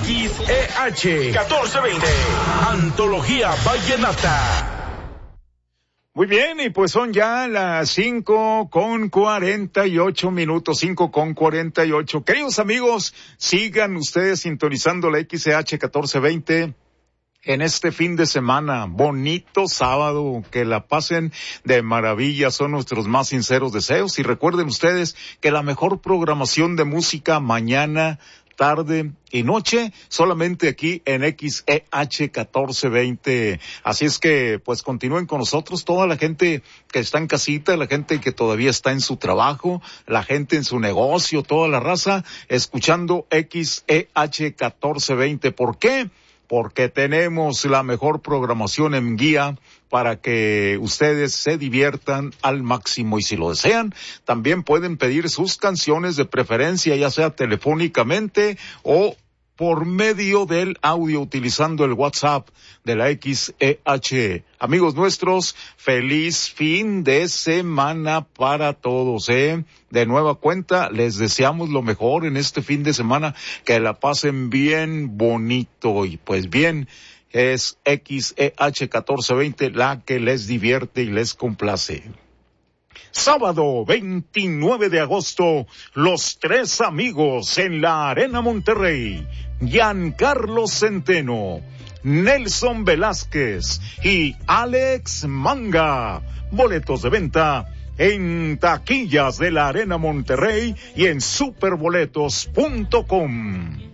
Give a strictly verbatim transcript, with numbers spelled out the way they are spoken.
X E H catorce veinte, Antología Vallenata. Muy bien, y pues son ya las cinco con cuarenta y ocho minutos, cinco con cuarenta y ocho. Queridos amigos, sigan ustedes sintonizando la X E H catorce veinte en este fin de semana. Bonito sábado, que la pasen de maravilla, son nuestros más sinceros deseos. Y recuerden ustedes que la mejor programación de música mañana, tarde y noche, solamente aquí en X E H catorce veinte. Así es que, pues, continúen con nosotros, toda la gente que está en casita, la gente que todavía está en su trabajo, la gente en su negocio, toda la raza, escuchando X E H catorce veinte. ¿Por qué? Porque tenemos la mejor programación en guía para que ustedes se diviertan al máximo. Y si lo desean, también pueden pedir sus canciones de preferencia, ya sea telefónicamente o por medio del audio, utilizando el WhatsApp de la X E H. Amigos nuestros, feliz fin de semana para todos, ¿eh? De nueva cuenta, les deseamos lo mejor en este fin de semana, que la pasen bien bonito. Y pues bien, es X E H catorce veinte la que les divierte y les complace. Sábado veintinueve de agosto, Los Tres Amigos en la Arena Monterrey. Giancarlo Centeno, Nelson Velázquez y Alex Manga. Boletos de venta en taquillas de la Arena Monterrey y en superboletos punto com.